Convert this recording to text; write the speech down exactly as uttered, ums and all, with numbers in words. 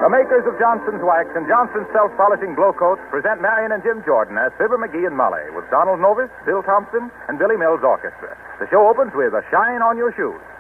The makers of Johnson's Wax and Johnson's Self-Polishing Glow Coat present Marion and Jim Jordan as Fibber McGee and Molly with Donald Novis, Bill Thompson, and Billy Mills Orchestra. The show opens with A Shine on Your Shoes.